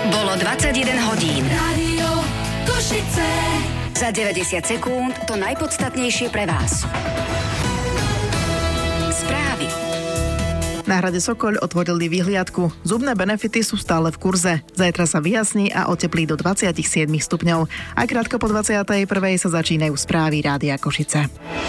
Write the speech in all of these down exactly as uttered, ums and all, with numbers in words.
Bolo dvadsaťjeden hodín. Rádio Košice. Za deväťdesiat sekúnd to najpodstatnejšie pre vás. Správy. Na hrade Sokoľ otvorili vyhliadku. Zubné benefity sú stále v kurze. Zajtra sa vyjasní a oteplí do dvadsaťsedem stupňov. Aj krátko po dvadsiatej prvej sa začínajú správy Rádia Košice.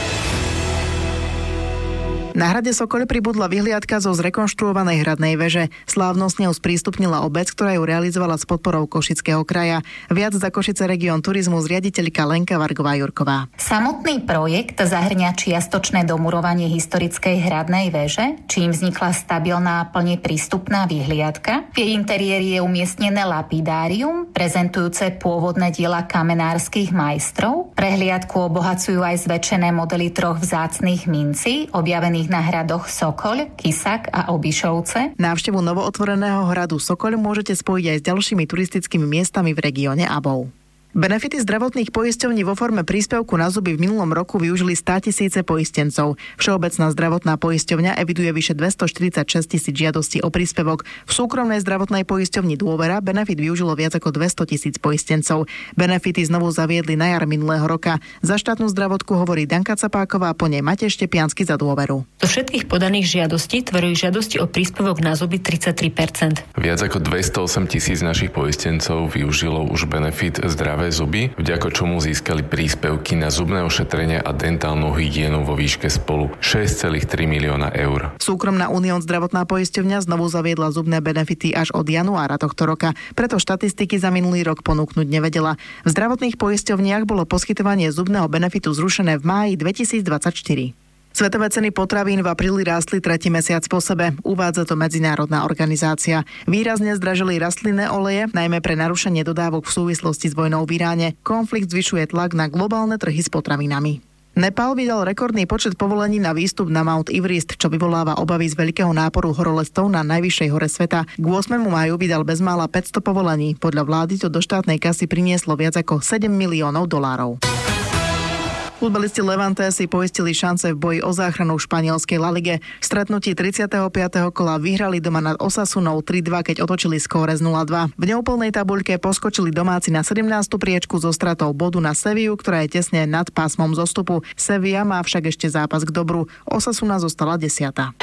Na hrade Sokoľ pribudla vyhliadka zo zrekonštruovanej hradnej veže. Slávnostne ju sprístupnila obec, ktorá ju realizovala s podporou Košického kraja. Viac za Košice Región Turizmus riaditeľka Lenka Vargová-Jurková. Samotný projekt zahŕňa čiastočné domurovanie historickej hradnej veže, čím vznikla stabilná a plne prístupná vyhliadka. V jej interiéri je umiestnené lapidárium, prezentujúce pôvodné diela kamenárskych majstrov. Prehliadku obohacujú aj zväčšené modely troch vzácnych mincí, objavených na hradoch Sokoľ, Kysak a Obišovce. Návštevu novootvoreného hradu Sokoľ môžete spojiť aj s ďalšími turistickými miestami v regióne Abov. Benefity zdravotných poisťovní vo forme príspevku na zuby v minulom roku využili státisíce poistencov. Všeobecná zdravotná poisťovňa eviduje vyše dvestoštyridsaťšesť tisíc žiadostí o príspevok. V súkromnej zdravotnej poisťovni Dôvera benefit využilo viac ako dvesto tisíc poistencov. Benefity znovu zaviedli na jar minulého roka. Za štátnu zdravotku hovorí Danka Capáková, po nej Matej Štepiansky za Dôveru. Zo všetkých podaných žiadostí tvorujú žiadosti o príspevok na zuby tridsaťtri percent. Viac ako dvestoosem tisíc našich poistencov využilo už benefit zdravé zuby, vďaka čomu získali príspevky na zubné ošetrenie a dentálnu hygienu vo výške spolu šesť celá tri milióna eur. Súkromná Unión zdravotná poisťovňa znovu zaviedla zubné benefity až od januára tohto roka, preto štatistiky za minulý rok ponúknuť nevedela. V zdravotných poisťovniach bolo poskytovanie zubného benefitu zrušené v máji dvetisícdvadsaťštyri. Svetové ceny potravín v apríli rástli tretí mesiac po sebe, uvádza to medzinárodná organizácia. Výrazne zdražili rastlinné oleje, najmä pre narušenie dodávok v súvislosti s vojnou v Iráne. Konflikt zvyšuje tlak na globálne trhy s potravinami. Nepál vydal rekordný počet povolení na výstup na Mount Everest, čo vyvoláva obavy z veľkého náporu horolezcov na najvyššej hore sveta. K ôsmemu máju vydal bezmála päťsto povolení. Podľa vlády to do štátnej kasy prinieslo viac ako sedem miliónov dolárov. Futbalisti Levante si poistili šance v boji o záchranu v španielskej La Lige. V stretnutí tridsiateho piateho kola vyhrali doma nad Osasunou tri dva, keď otočili skóre z nula dva. V neúplnej tabuľke poskočili domáci na sedemnástu priečku so stratou bodu na Sevillu, ktorá je tesne nad pásmom zostupu. Sevilla má však ešte zápas k dobru. Osasuna zostala desiata.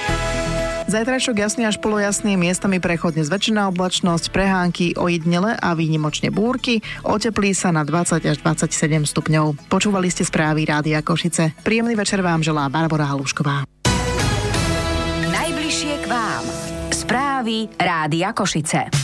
Zajtrajšok jasný až polojasný, miestami prechodne zväčšená oblačnosť, prehánky, ojedinele a výnimočne búrky, oteplí sa na dvadsať až dvadsaťsedem stupňov. Počúvali ste správy Rádia Košice. Príjemný večer vám želá Barbora Halušková. Najbližšie k vám. Správy Rádia Košice.